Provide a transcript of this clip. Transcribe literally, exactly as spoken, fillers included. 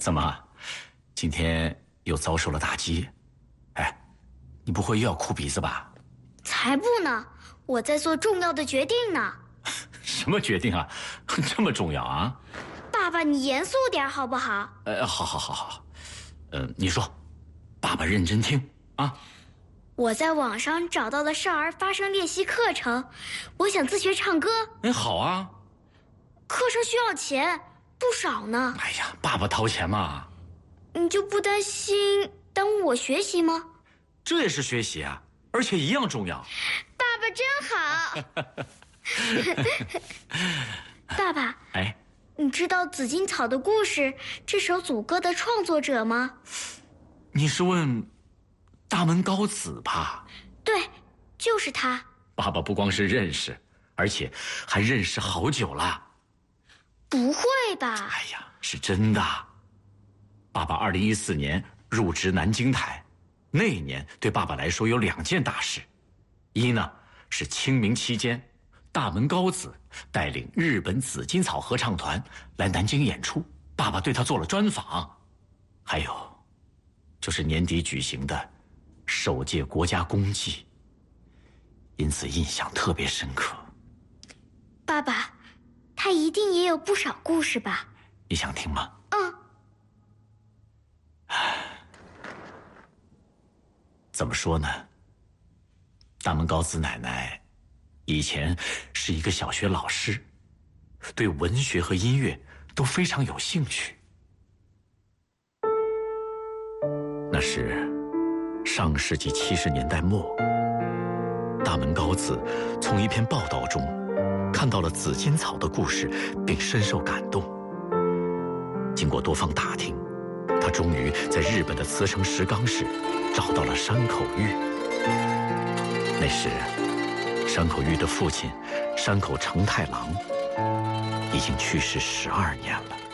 怎么，今天又遭受了打击？哎，你不会又要哭鼻子吧？ 才不呢，我在做重要的决定呢。 什么决定啊？这么重要啊？ 爸爸，你严肃点好不好？ 呃，好好好好，呃，你说，爸爸认真听啊。 我在网上找到了少儿发声练习课程，我想自学唱歌。 哎，好啊。 课程需要钱，不少呢。 哎呀，爸爸掏钱嘛。 你就不担心耽误我学习吗？ 这也是学习啊，而且一样重要。 爸爸真好。爸爸， 哎， 你知道《紫荆草的故事》这首组歌的创作者吗？ 你是问大门高子吧？ 对，就是他。 爸爸不光是认识，而且还认识好久了。 不会吧？ 哎呀，是真的。爸爸二零一四年入职南京台，那一年对爸爸来说有两件大事，一呢是清明期间，大门高子带领日本紫荆草合唱团来南京演出，爸爸对他做了专访；还有，就是年底举行的首届国家公祭，因此印象特别深刻。 爸爸，他一定也有不少故事吧？ 你想听吗？ 嗯。 怎么说呢？大门高子奶奶以前是一个小学老师，对文学和音乐都非常有兴趣。那是上世纪七十年代末，大门高子从一篇报道中看到了紫荆草的故事，并深受感动。经过多方打听，他终于在日本的茨城石冈市找到了山口玉。那时，山口玉的父亲山口成太郎已经去世十二年了。